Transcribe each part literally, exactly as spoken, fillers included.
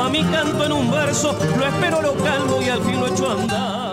transforma mi canto en un verso, lo espero, lo calmo y al fin lo echo a andar.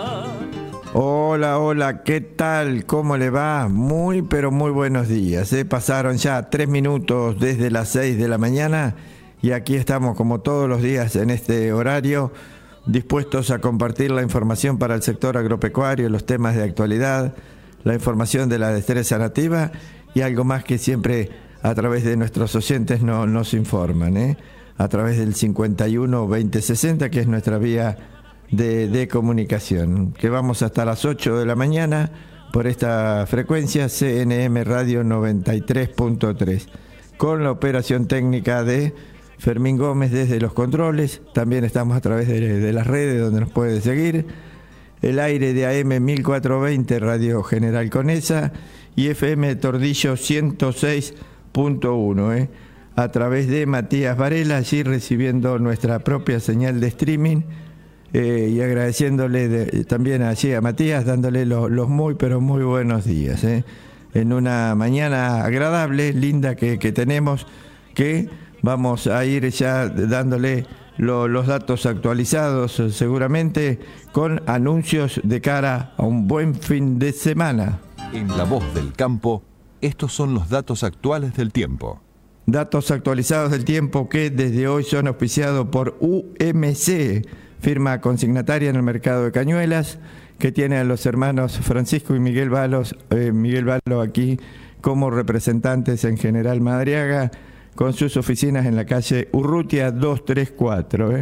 Hola, hola, ¿qué tal? ¿Cómo le va? Muy, pero muy buenos días. ¿eh? Pasaron ya tres minutos desde las seis de la mañana y aquí estamos como todos los días en este horario, dispuestos a compartir la información para el sector agropecuario, los temas de actualidad, la información de la destreza nativa y algo más que siempre a través de nuestros oyentes no, nos informan, ¿eh? a través del cincuenta y uno veinte sesenta, que es nuestra vía de, de comunicación, que vamos hasta las ocho de la mañana por esta frecuencia C N M Radio noventa y tres punto tres, con la operación técnica de Fermín Gómez desde los controles. También estamos a través de, de las redes donde nos puede seguir, el aire de A M mil cuatrocientos veinte Radio General Conesa y F M Tordillo ciento seis punto uno, ¿eh? a través de Matías Varela, allí recibiendo nuestra propia señal de streaming. Eh, y agradeciéndole de, también allí a Matías, dándole lo, los muy pero muy buenos días, ¿eh? en una mañana agradable, linda que, que tenemos, que vamos a ir ya dándole lo, los datos actualizados seguramente, con anuncios de cara a un buen fin de semana. En La Voz del Campo, estos son los datos actuales del tiempo. Datos actualizados del tiempo que desde hoy son auspiciados por U M C, firma consignataria en el mercado de Cañuelas, que tiene a los hermanos Francisco y Miguel Balos, eh, Miguel Balo aquí como representantes en General Madariaga, con sus oficinas en la calle Urrutia doscientos treinta y cuatro. ¿eh?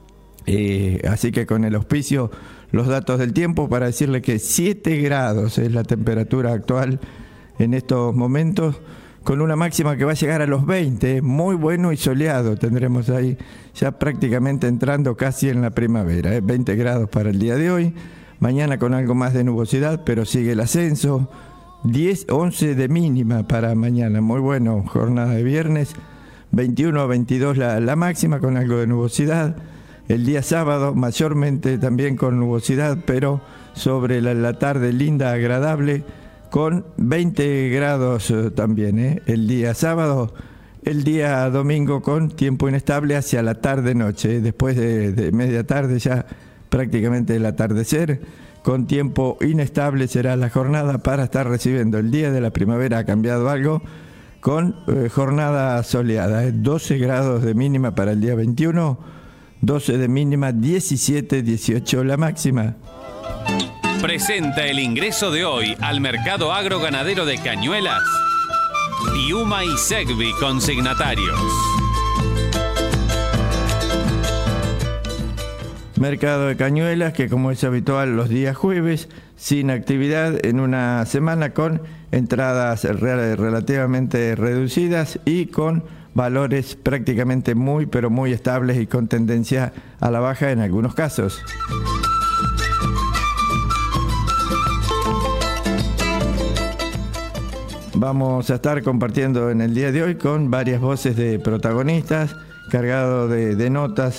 Eh, así que con el auspicio, los datos del tiempo para decirle que siete grados es la temperatura actual en estos momentos, con una máxima que va a llegar a los veinte, muy bueno y soleado tendremos ahí, ya prácticamente entrando casi en la primavera, ¿eh? veinte grados para el día de hoy, mañana con algo más de nubosidad, pero sigue el ascenso, diez, once de mínima para mañana, muy bueno, jornada de viernes, veintiuno a veintidós la, la máxima con algo de nubosidad, el día sábado mayormente también con nubosidad, pero sobre la, la tarde linda, agradable, con veinte grados eh, también, ¿eh? el día sábado, el día domingo con tiempo inestable hacia la tarde-noche, ¿eh? después de, de media tarde ya prácticamente el atardecer, con tiempo inestable será la jornada para estar recibiendo el día de la primavera. Ha cambiado algo, con eh, jornada soleada, ¿eh? doce grados de mínima para el día veintiuno, doce de mínima, diecisiete, dieciocho la máxima. Presenta el ingreso de hoy al mercado agroganadero de Cañuelas, Diuma y Segvi consignatarios. Mercado de Cañuelas, que como es habitual los días jueves, sin actividad en una semana, con entradas relativamente reducidas y con valores prácticamente muy pero muy estables y con tendencia a la baja en algunos casos. Vamos a estar compartiendo en el día de hoy con varias voces de protagonistas, cargado de, de notas